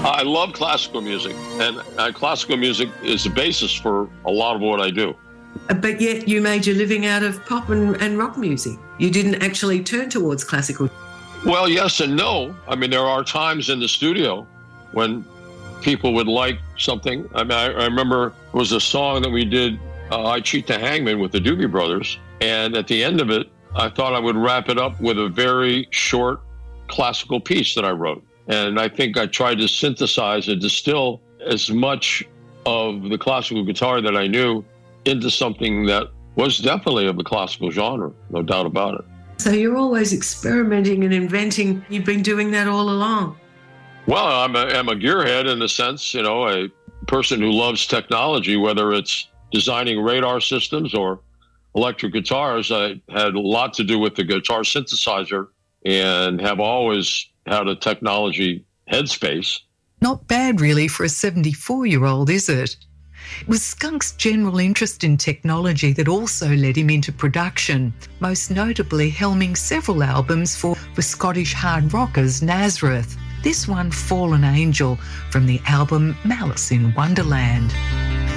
I love classical music, and classical music is the basis for a lot of what I do. But yet you made your living out of pop and rock music. You didn't actually turn towards classical. Well, yes and no. I mean, there are times in the studio when people would like something. I mean, I remember it was a song that we did, I Cheat the Hangman with the Doobie Brothers. And at the end of it, I thought I would wrap it up with a very short classical piece that I wrote. And I think I tried to synthesize and distill as much of the classical guitar that I knew into something that was definitely of the classical genre, no doubt about it. So you're always experimenting and inventing. You've been doing that all along. Well, I'm a gearhead in the sense, a person who loves technology, whether it's designing radar systems or electric guitars. I had a lot to do with the guitar synthesizer and have always had a technology headspace. Not bad, really, for a 74-year-old, is it? It was Skunk's general interest in technology that also led him into production, most notably helming several albums for Scottish hard rockers Nazareth. This one, Fallen Angel, from the album Malice in Wonderland.